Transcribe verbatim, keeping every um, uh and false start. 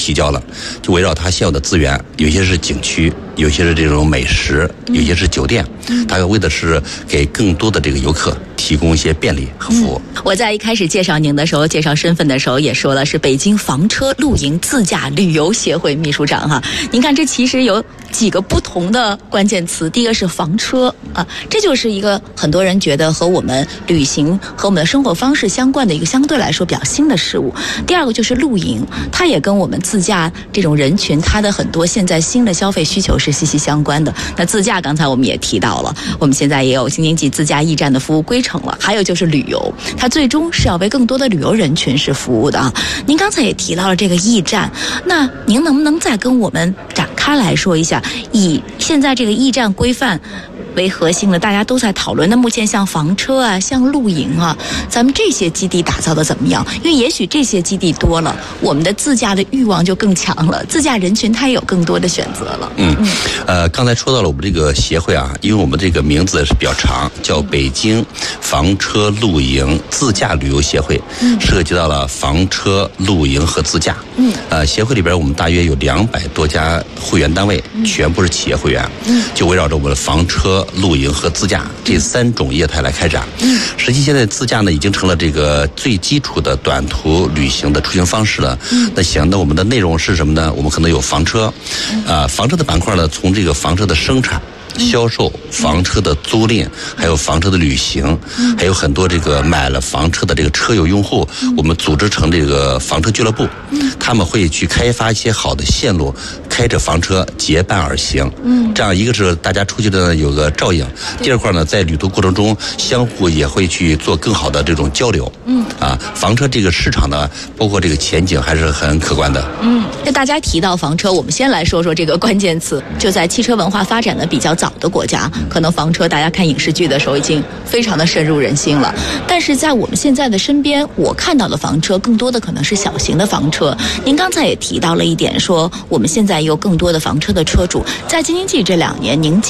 提交了，就围绕它现有的资源，有些是景区，有些是这种美食，有些是酒店，它为的是给更多的这个游客提供一些便利和服务。 嗯、我在一开始介绍您的时候，介绍身份的时候也说了，是北京房车露营自驾旅游协会秘书长哈。您看，这其实有几个不同的关键词，第一个是房车啊，这就是一个很多人觉得和我们旅行和我们的生活方式相关的一个相对来说比较新的事物。第二个就是露营，它也跟我们自驾这种人群，它的很多现在新的消费需求是息息相关的。那自驾刚才我们也提到了，我们现在也有京津冀自驾驿站的服务规程了，还有就是旅游，它最终是要为更多的旅游人群是服务的啊。您刚才也提到了这个驿站，那您能不能再跟我们展开来说一下，以现在这个驿站规范为核心的，大家都在讨论。那目前像房车啊，像露营啊，咱们这些基地打造的怎么样？因为也许这些基地多了，我们的自驾的欲望就更强了，自驾人群它也有更多的选择了。 嗯，呃，刚才说到了我们这个协会啊，因为我们这个名字是比较长，叫北京房车露营自驾旅游协会，嗯、涉及到了房车、露营和自驾。嗯，呃，协会里边我们大约有两百多家会员单位，嗯、全部是企业会员，嗯、就围绕着我们的房车、露营和自驾这三种业态来开展。嗯，实际现在自驾呢已经成了这个最基础的短途旅行的出行方式了。嗯，那行，那我们的内容是什么呢？我们可能有房车，啊、呃，房车的板块呢，从这个房车的生产、销售、房车的租赁，还有房车的旅行，还有很多这个买了房车的这个车友用户，我们组织成这个房车俱乐部，他们会去开发一些好的线路，开着房车结伴而行。嗯，这样一个是大家出去的有个照应，第二块呢，在旅途过程中相互也会去做更好的这种交流。嗯，啊，房车这个市场呢，包括这个前景还是很可观的。 嗯，那大家提到房车，我们先来说说这个关键词，就在汽车文化发展的比较早的国家，可能房车大家看影视剧的时候已经非常的深入人心了。但是在我们现在的身边，我看到的房车更多的可能是小型的房车。您刚才也提到了一点，说我们现在有更多的房车的车主，在京津冀这两年，您